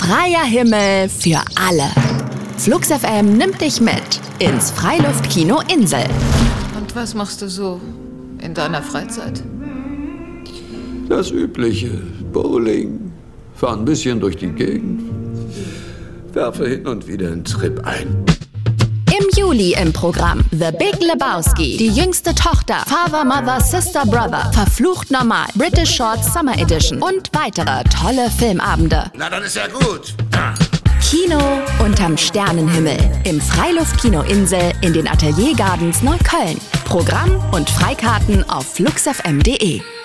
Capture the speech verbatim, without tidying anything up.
Freier Himmel für alle. Flux F M nimmt dich mit ins Freiluftkino Insel. Und was machst du so in deiner Freizeit? Das Übliche. Bowling. Fahr ein bisschen durch die Gegend. Werfe hin und wieder einen Trip ein. Im Juli im Programm The Big Lebowski, die jüngste Tochter, Father, Mother, Sister, Brother, Verflucht Normal, British Short Summer Edition und weitere tolle Filmabende. Na, dann ist ja gut. Ah. Kino unterm Sternenhimmel im Freiluftkino Insel in den Atelier Gardens Neukölln. Programm und Freikarten auf flux f m punkt d e.